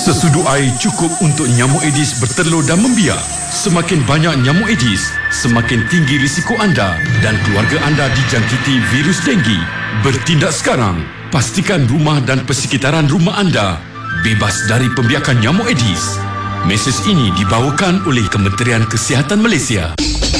Sesudu air cukup untuk nyamuk Aedes bertelur dan membiak. Semakin banyak nyamuk Aedes, semakin tinggi risiko anda dan keluarga anda dijangkiti virus denggi. Bertindak sekarang. Pastikan rumah dan persekitaran rumah anda bebas dari pembiakan nyamuk Aedes. Mesej ini dibawakan oleh Kementerian Kesihatan Malaysia.